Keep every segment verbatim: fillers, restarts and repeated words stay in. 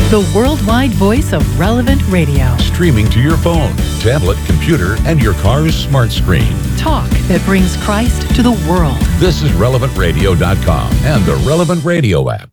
the worldwide voice of Relevant Radio. Streaming to your phone, tablet, computer, and your car's smart screen. Talk that brings Christ to the world. This is relevant radio dot com and the Relevant Radio app.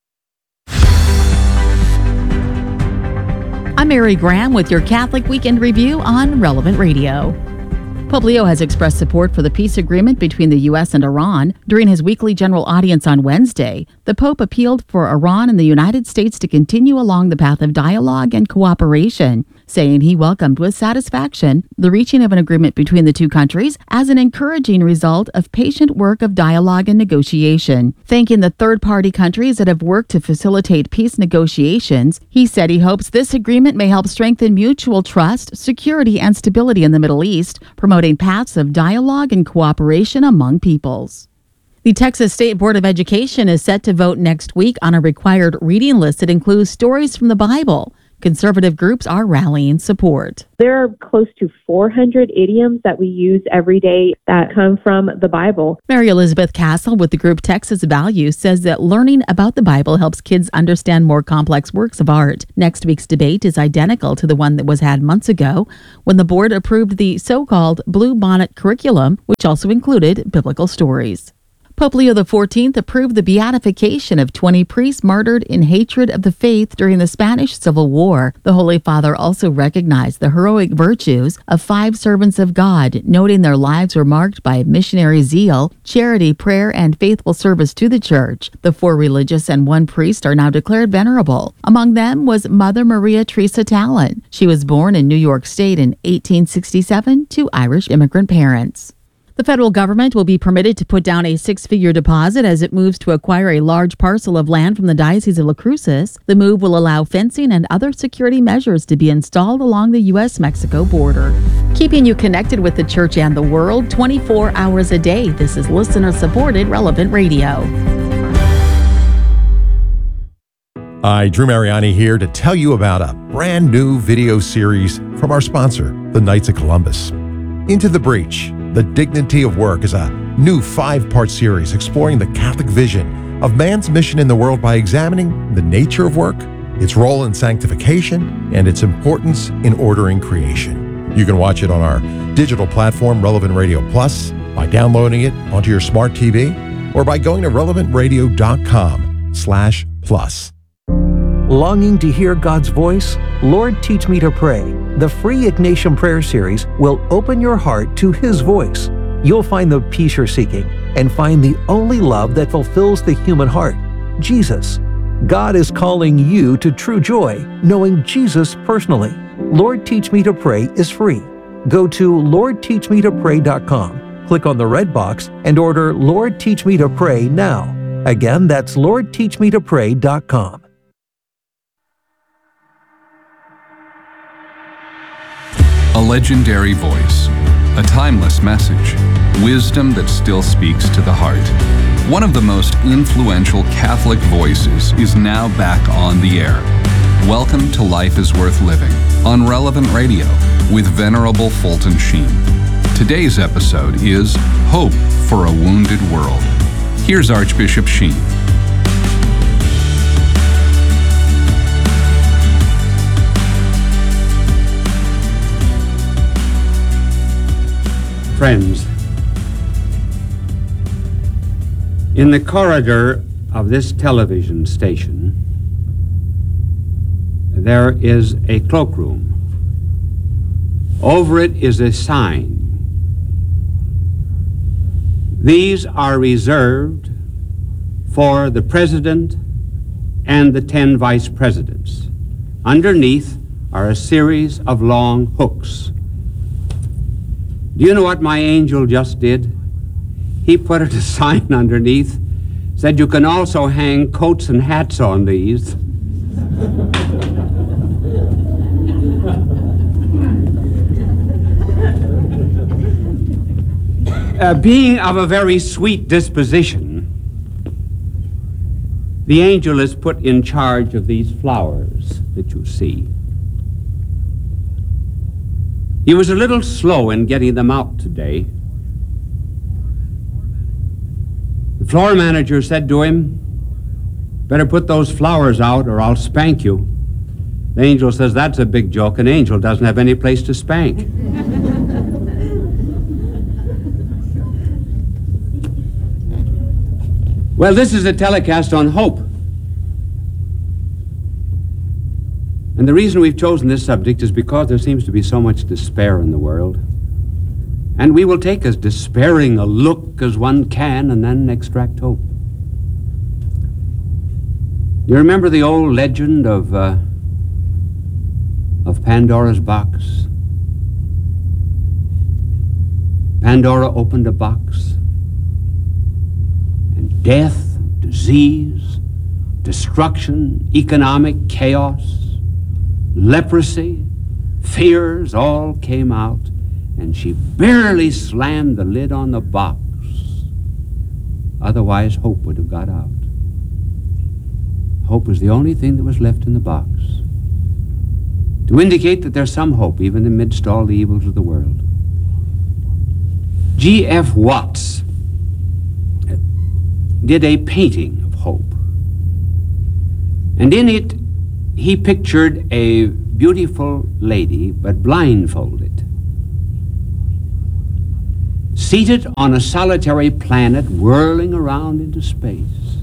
I'm Mary Graham with your Catholic Weekend Review on Relevant Radio. Pope Leo has expressed support for the peace agreement between the U S and Iran. During his weekly general audience on Wednesday, the Pope appealed for Iran and the United States to continue along the path of dialogue and cooperation, saying he welcomed with satisfaction the reaching of an agreement between the two countries as an encouraging result of patient work of dialogue and negotiation. Thanking the third-party countries that have worked to facilitate peace negotiations, he said he hopes this agreement may help strengthen mutual trust, security, and stability in the Middle East, promoting paths of dialogue and cooperation among peoples. The Texas State Board of Education is set to vote next week on a required reading list that includes stories from the Bible. Conservative groups are rallying support. There are close to four hundred idioms that we use every day that come from the Bible. Mary Elizabeth Castle with the group Texas Values says that learning about the Bible helps kids understand more complex works of art. Next week's debate is identical to the one that was had months ago when the board approved the so-called Blue Bonnet curriculum, which also included biblical stories. Pope Leo the fourteenth approved the beatification of twenty priests martyred in hatred of the faith during the Spanish Civil War. The Holy Father also recognized the heroic virtues of five servants of God, noting their lives were marked by missionary zeal, charity, prayer, and faithful service to the Church. The four religious and one priest are now declared venerable. Among them was Mother Maria Teresa Talon. She was born in New York State in eighteen sixty-seven to Irish immigrant parents. The federal government will be permitted to put down a six-figure deposit as it moves to acquire a large parcel of land from the Diocese of La Cruces. The move will allow fencing and other security measures to be installed along the U S Mexico border. Keeping you connected with the Church and the world twenty-four hours a day, this is listener-supported Relevant Radio. Hi, Drew Mariani here to tell you about a brand new video series from our sponsor, the Knights of Columbus. Into the Breach, The Dignity of Work is a new five-part series exploring the Catholic vision of man's mission in the world by examining the nature of work, its role in sanctification, and its importance in ordering creation. You can watch it on our digital platform, Relevant Radio Plus, by downloading it onto your smart T V, or by going to relevant radio dot com slash plus. Longing to hear God's voice? Lord, Teach Me to Pray. The free Ignatian Prayer Series will open your heart to His voice. You'll find the peace you're seeking and find the only love that fulfills the human heart, Jesus. God is calling you to true joy, knowing Jesus personally. Lord, Teach Me to Pray is free. Go to lord teach me to pray dot com, click on the red box, and order Lord, Teach Me to Pray now. Again, that's lord teach me to pray dot com. A legendary voice, a timeless message, wisdom that still speaks to the heart. One of the most influential Catholic voices is now back on the air. Welcome to Life is Worth Living on Relevant Radio with Venerable Fulton Sheen. Today's episode is Hope for a Wounded World. Here's Archbishop Sheen. Friends, in the corridor of this television station, there is a cloakroom. Over it is a sign. These are reserved for the president and the ten vice presidents. Underneath are a series of long hooks. Do you know what my angel just did? He put a sign underneath, said you can also hang coats and hats on these. Uh, being of a very sweet disposition, the angel is put in charge of these flowers that you see. He was a little slow in getting them out today. The floor manager said to him, "Better put those flowers out or I'll spank you." The angel says, that's a big joke. An angel doesn't have any place to spank. Well, this is a telecast on hope. And the reason we've chosen this subject is because there seems to be so much despair in the world. And we will take as despairing a look as one can and then extract hope. You remember the old legend of, uh, of Pandora's box? Pandora opened a box, and death, disease, destruction, economic chaos, leprosy, fears all came out, and she barely slammed the lid on the box. Otherwise, hope would have got out. Hope was the only thing that was left in the box, to indicate that there's some hope even amidst all the evils of the world. G F Watts did a painting of hope, and in it he pictured a beautiful lady, but blindfolded, seated on a solitary planet whirling around into space.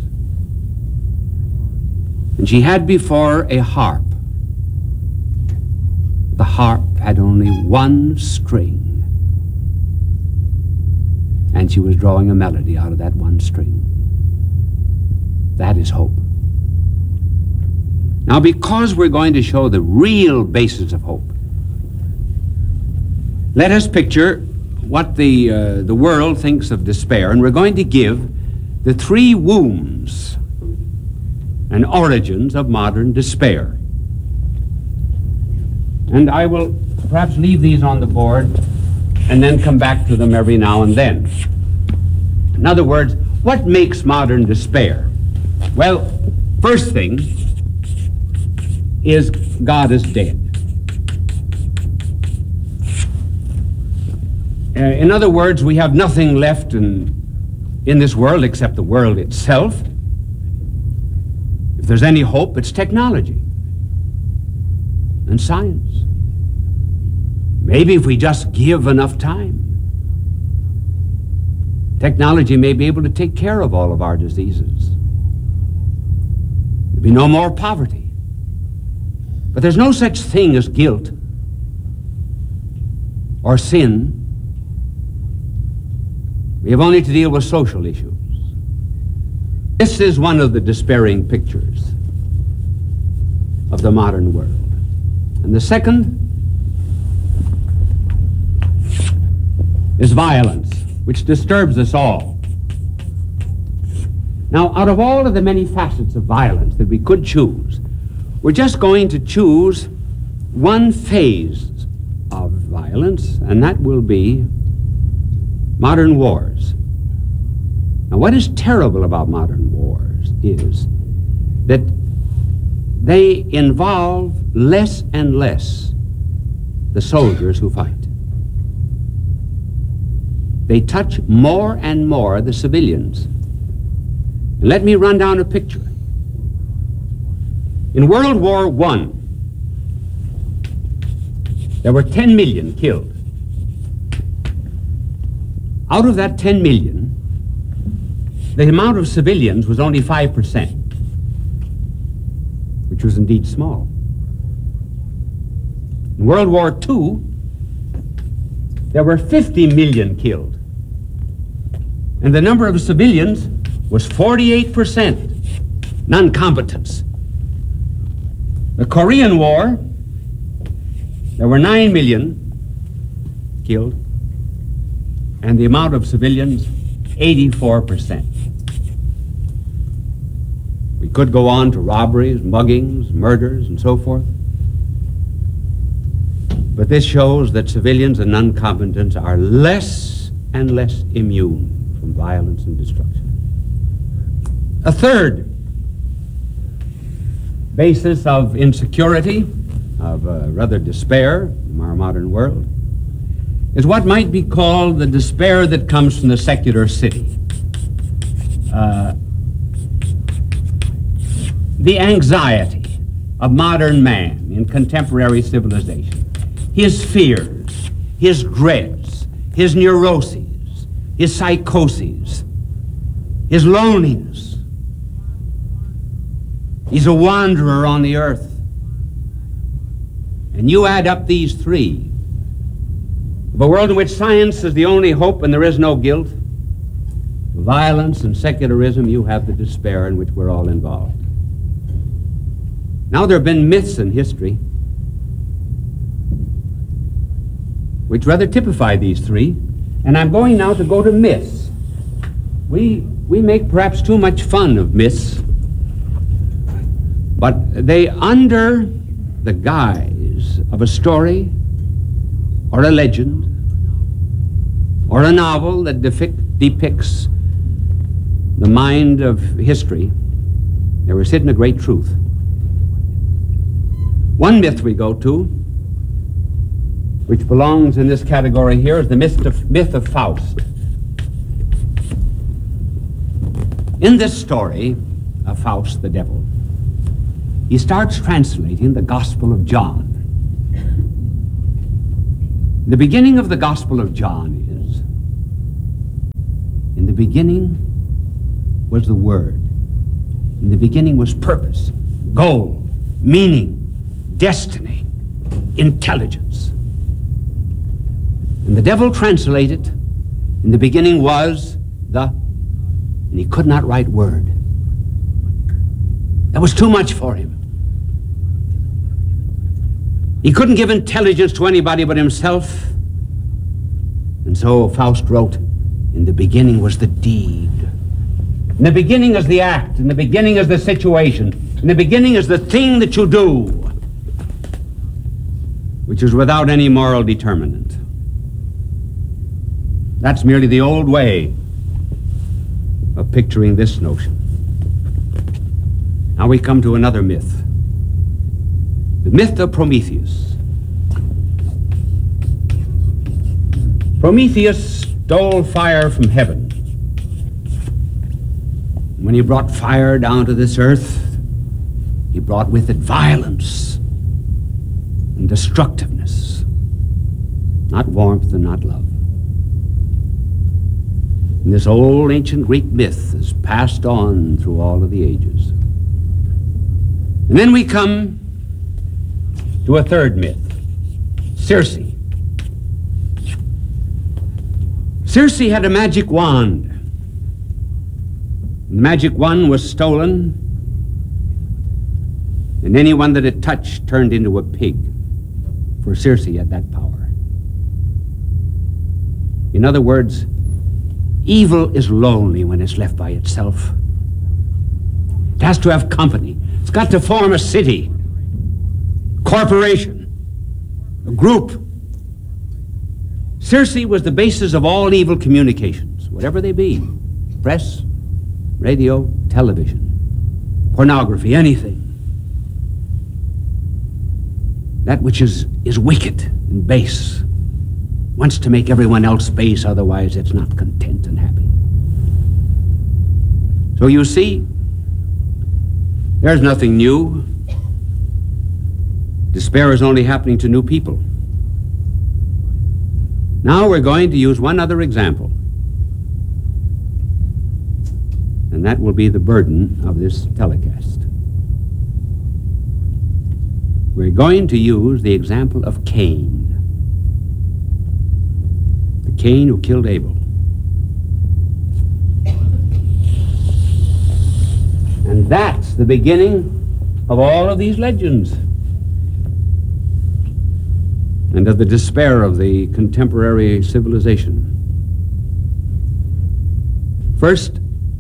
And she had before a harp. The harp had only one string, and she was drawing a melody out of that one string. That is hope. Now, because we're going to show the real basis of hope, let us picture what the, uh, the world thinks of despair, and we're going to give the three wombs and origins of modern despair. And I will perhaps leave these on the board and then come back to them every now and then. In other words, what makes modern despair? Well, first thing is God is dead. Uh, in other words, we have nothing left in, in this world except the world itself. If there's any hope, it's technology and science. Maybe if we just give enough time, technology may be able to take care of all of our diseases. There'll be no more poverty. But there's no such thing as guilt or sin. We have only to deal with social issues. This is one of the despairing pictures of the modern world. And the second is violence, which disturbs us all. Now, out of all of the many facets of violence that we could choose, we're just going to choose one phase of violence, and that will be modern wars. Now, what is terrible about modern wars is that they involve less and less the soldiers who fight. They touch more and more the civilians. And let me run down a picture. In World War One, there were ten million killed. Out of that ten million, the amount of civilians was only five percent, which was indeed small. In World War Two, there were fifty million killed, and the number of civilians was forty-eight percent, non-combatants. The Korean War, there were nine million killed, and the amount of civilians, eighty-four percent. We could go on to robberies, muggings, murders, and so forth. But this shows that civilians and non-combatants are less and less immune from violence and destruction. A third basis of insecurity, of uh, rather despair in our modern world, is what might be called the despair that comes from the secular city. Uh, the anxiety of modern man in contemporary civilization. His fears, his dreads, his neuroses, his psychoses, his loneliness. He's a wanderer on the earth. And you add up these three, of a world in which science is the only hope and there is no guilt, violence and secularism, you have the despair in which we're all involved. Now, there have been myths in history which rather typify these three, and I'm going now to go to myths. We, we make perhaps too much fun of myths, but they, under the guise of a story or a legend or a novel that depic- depicts the mind of history, there is hidden a great truth. One myth we go to, which belongs in this category here, is the myth of, myth of Faust. In this story of Faust the devil, he starts translating the Gospel of John. The beginning of the Gospel of John is, in the beginning was the Word. In the beginning was purpose, goal, meaning, destiny, intelligence. And the devil translated, in the beginning was the, and he could not write word. That was too much for him. He couldn't give intelligence to anybody but himself. And so Faust wrote, in the beginning was the deed. In the beginning is the act. In the beginning is the situation. In the beginning is the thing that you do, which is without any moral determinant. That's merely the old way of picturing this notion. Now we come to another myth. The myth of Prometheus. Prometheus stole fire from heaven. When he brought fire down to this earth, he brought with it violence and destructiveness, not warmth and not love. And this old ancient Greek myth is passed on through all of the ages. And then we come to a third myth, Circe. Circe had a magic wand. The magic wand was stolen, and anyone that it touched turned into a pig, for Circe had that power. In other words, evil is lonely when it's left by itself. It has to have company. It's got to form a city, corporation, a group. Circe was the basis of all evil communications, whatever they be, press, radio, television, pornography, anything. That which is, is wicked and base wants to make everyone else base, otherwise it's not content and happy. So you see, there's nothing new. Despair is only happening to new people. Now we're going to use one other example, and that will be the burden of this telecast. We're going to use the example of Cain, the Cain who killed Abel. And that's the beginning of all of these legends and of the despair of the contemporary civilization. First,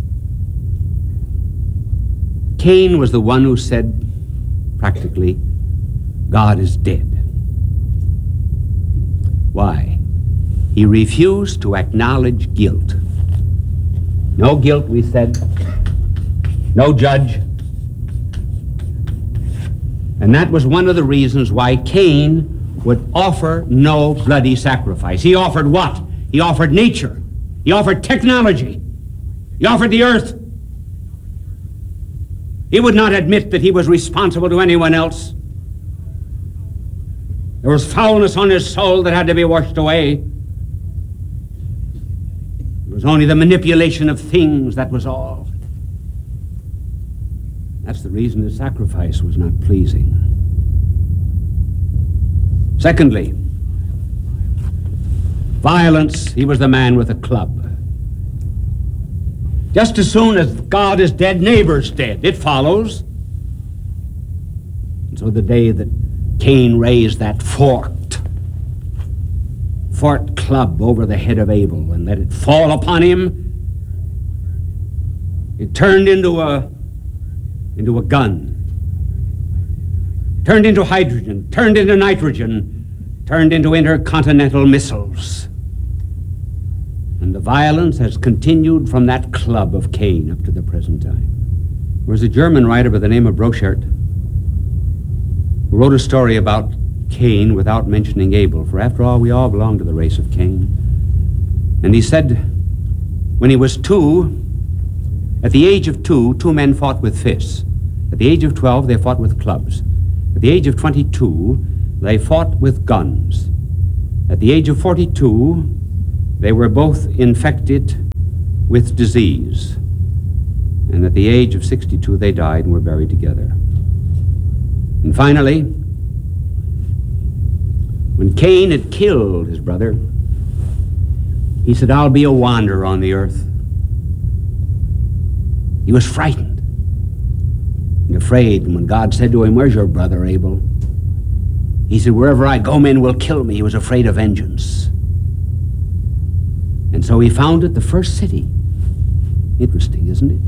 Cain was the one who said, practically, God is dead. Why? He refused to acknowledge guilt. No guilt, we said. No judge. And that was one of the reasons why Cain would offer no bloody sacrifice. He offered what? He offered nature. He offered technology. He offered the earth. He would not admit that he was responsible to anyone else. There was foulness on his soul that had to be washed away. It was only the manipulation of things, that was all. That's the reason the sacrifice was not pleasing. Secondly, violence. He was the man with a club. Just as soon as God is dead, neighbor's dead. It follows. And so the day that Cain raised that forked, forked club over the head of Abel and let it fall upon him, it turned into a, into a gun, turned into hydrogen, turned into nitrogen, turned into intercontinental missiles. And the violence has continued from that club of Cain up to the present time. There was a German writer by the name of Brochert who wrote a story about Cain without mentioning Abel, for after all, we all belong to the race of Cain. And he said, when he was two, at the age of two, two men fought with fists. At the age of twelve, they fought with clubs. At the age of twenty-two, they fought with guns. At the age of forty-two, they were both infected with disease. And at the age of sixty-two, they died and were buried together. And finally, when Cain had killed his brother, he said, I'll be a wanderer on the earth. He was frightened and afraid. And when God said to him, where's your brother Abel? He said, wherever I go, men will kill me. He was afraid of vengeance. And so he founded the first city. Interesting, isn't it?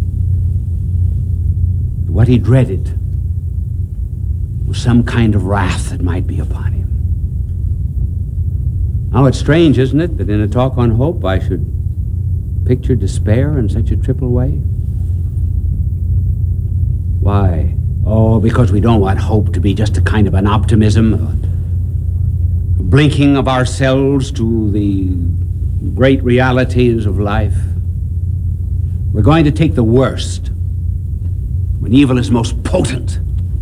What he dreaded was some kind of wrath that might be upon him. Now it's strange, isn't it, that in a talk on hope I should picture despair in such a triple way? Why? Oh, because we don't want hope to be just a kind of an optimism, a blinking of ourselves to the great realities of life. We're going to take the worst, when evil is most potent,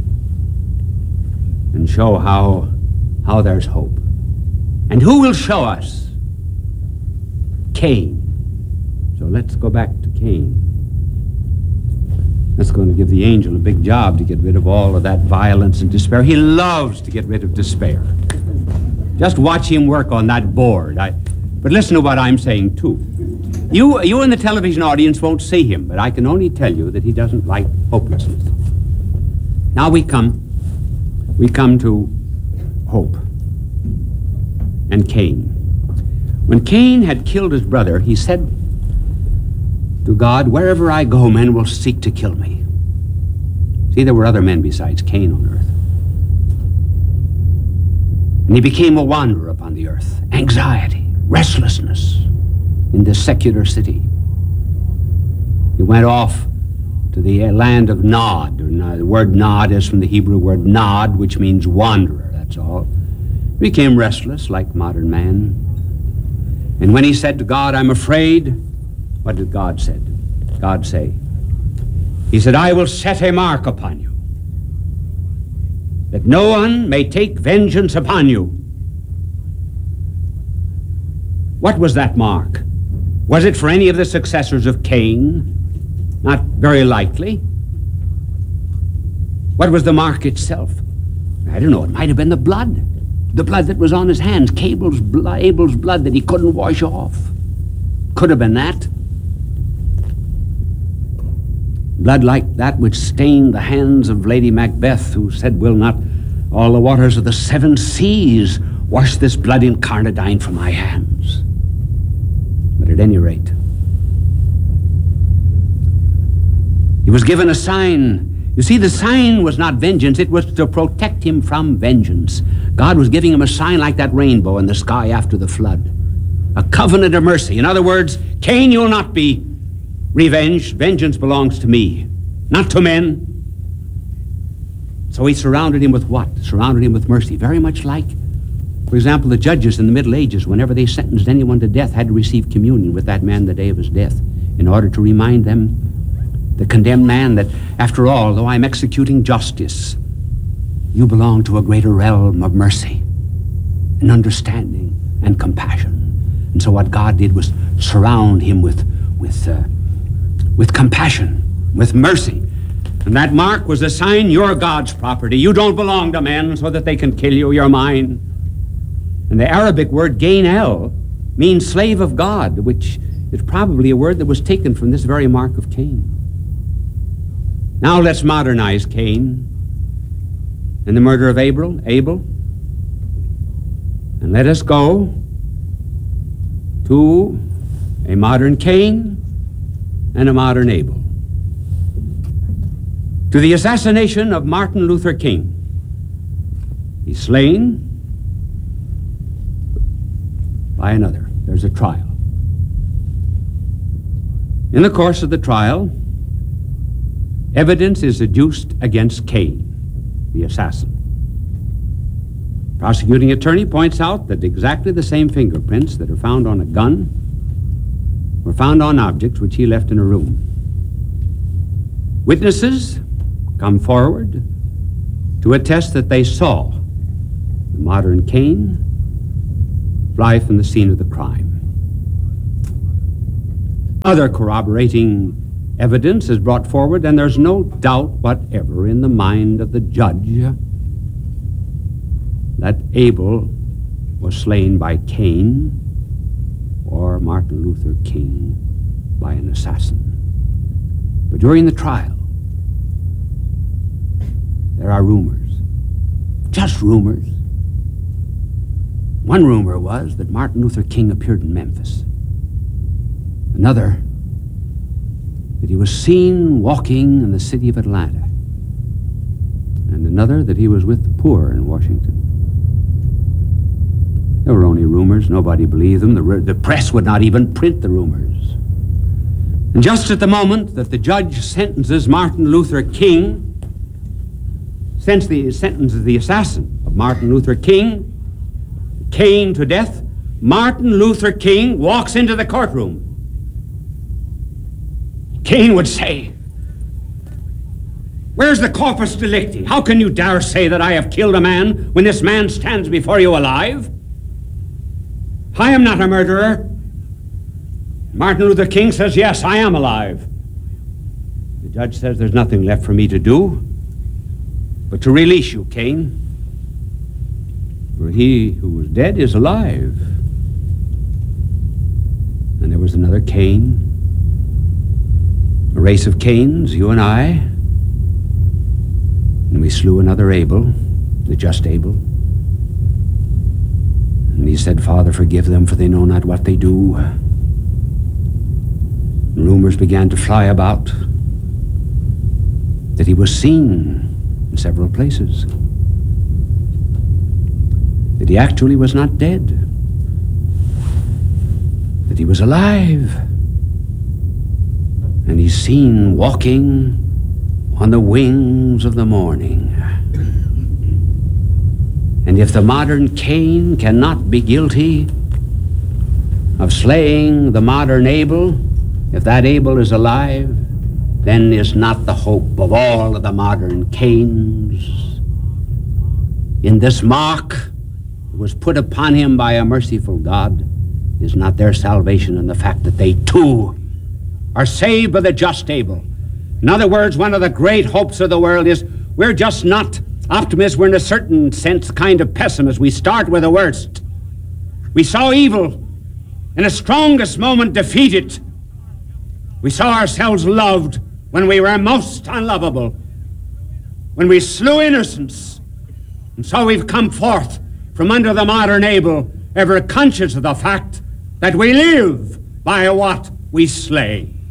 and show how, how there's hope. And who will show us? Cain. So let's go back to Cain. That's going to give the angel a big job to get rid of all of that violence and despair. He loves to get rid of despair. Just watch him work on that board. I, but listen to what I'm saying, too. You, you in the television audience won't see him, but I can only tell you that he doesn't like hopelessness. Now we come, we come to hope and Cain. When Cain had killed his brother, he said to God, wherever I go, men will seek to kill me. See, there were other men besides Cain on earth. And he became a wanderer upon the earth. Anxiety, restlessness in this secular city. He went off to the land of Nod. Or, the word Nod is from the Hebrew word Nod, which means wanderer, that's all. He became restless like modern man. And when he said to God, I'm afraid, what did God say? God say? He said, I will set a mark upon you, that no one may take vengeance upon you. What was that mark? Was it for any of the successors of Cain? Not very likely. What was the mark itself? I don't know, it might have been the blood. The blood that was on his hands, Abel's blood, Abel's blood that he couldn't wash off. Could have been that. Blood like that which stained the hands of Lady Macbeth, who said, will not all the waters of the seven seas wash this blood incarnadine from my hands? But at any rate, he was given a sign. You see, the sign was not vengeance, it was to protect him from vengeance. God was giving him a sign like that rainbow in the sky after the flood. A covenant of mercy. In other words, Cain, you'll not be revenged. Vengeance belongs to me, not to men. So he surrounded him with what? Surrounded him with mercy. Very much like, for example, the judges in the Middle Ages, whenever they sentenced anyone to death, had to receive communion with that man the day of his death in order to remind them the condemned man, that after all, though I'm executing justice, you belong to a greater realm of mercy and understanding and compassion. And so what God did was surround him with, with, uh, with compassion, with mercy. And that mark was a sign you're God's property. You don't belong to men so that they can kill you. You're mine. And the Arabic word Gainel means slave of God, which is probably a word that was taken from this very mark of Cain. Now let's modernize Cain and the murder of Abel, Abel, and let us go to a modern Cain and a modern Abel. To the assassination of Martin Luther King. He's slain by another. There's a trial. In the course of the trial, evidence is adduced against Cain, the assassin. Prosecuting attorney points out that exactly the same fingerprints that are found on a gun were found on objects which he left in a room. Witnesses come forward to attest that they saw the modern Cain fly from the scene of the crime. Other corroborating evidence is brought forward, and there's no doubt whatever in the mind of the judge that Abel was slain by Cain or Martin Luther King by an assassin. But during the trial, there are rumors, just rumors. One rumor was that Martin Luther King appeared in Memphis. Another, that he was seen walking in the city of Atlanta. And another, that he was with the poor in Washington. There were only rumors. Nobody believed them. The, the press would not even print the rumors. And just at the moment that the judge sentences Martin Luther King, since the sentence of the assassin of Martin Luther King, Cain to death, Martin Luther King walks into the courtroom. Cain would say, "Where's the corpus delicti? How can you dare say that I have killed a man when this man stands before you alive? I am not a murderer." Martin Luther King says, "Yes, I am alive." The judge says, "There's nothing left for me to do but to release you, Cain. For he who was dead is alive." And there was another Cain, a race of Cains, you and I, and we slew another Abel, the just Abel. And he said, "Father, forgive them, for they know not what they do." And rumors began to fly about that he was seen in several places, that he actually was not dead, that he was alive, and he's seen walking on the wings of the morning. And if the modern Cain cannot be guilty of slaying the modern Abel, if that Abel is alive, then is not the hope of all of the modern Cains in this mark that was put upon him by a merciful God, is not their salvation in the fact that they too are saved by the just Abel. In other words, one of the great hopes of the world is we're just not optimists. We're in a certain sense kind of pessimists. We start with the worst. We saw evil in its strongest moment defeated. We saw ourselves loved when we were most unlovable, when we slew innocents. And so we've come forth from under the modern Abel, ever conscious of the fact that we live by what we slay.